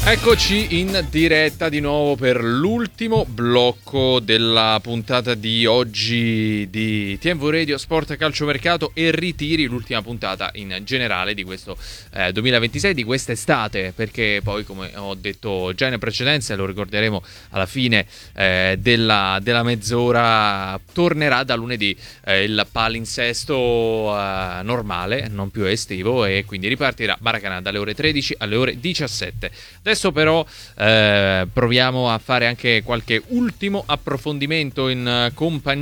Eccoci in diretta di nuovo per l'ultimo blocco della puntata di oggi di TMV Radio Sport Calciomercato e Ritiri, l'ultima puntata in generale di questo 2026, di quest'estate, perché poi, come ho detto già in precedenza, lo ricorderemo alla fine della mezz'ora, tornerà da lunedì il palinsesto normale, non più estivo, e quindi ripartirà Maracanã dalle ore 13 alle ore 17. Adesso però proviamo a fare anche qualche ultimo approfondimento in compagnia